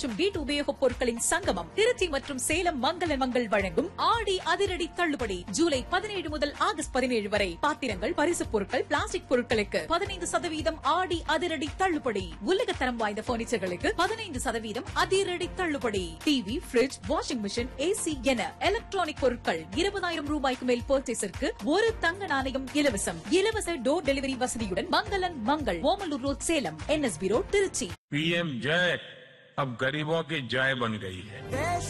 மற்றும் வீட்டு உபயோகப் பொருட்களின் சங்கமம் திருச்சி மற்றும் சேலம் மங்களன் மங்கள் வழங்கும் ஆடி அதிரடி தள்ளுபடி ஜூலை 17 முதல் ஆகஸ்ட் 17 வரை பாத்திரங்கள் பரிசுப் பொருட்கள் பிளாஸ்டிக் பொருட்களுக்கு 15% ஆடி அதிரடி தள்ளுபடி உலகத்தரம் வாய்ந்த பர்னிச்சர்களுக்கு 15% அதிரடி தள்ளுபடி TV fridge washing machine AC என எலக்ட்ரானிக் பொருட்கள் 20,000 ரூபாய்க்கு மேல் பர்ச்சேஸிற்கு ஒரு தங்க நாணயம் இலவசம் இலவச டோர் டெலிவரி வசதியுடன் மங்களன் Mangal Omalur road Salem NSB road Trichy PM जय अब गरीबों की जय बन गई है।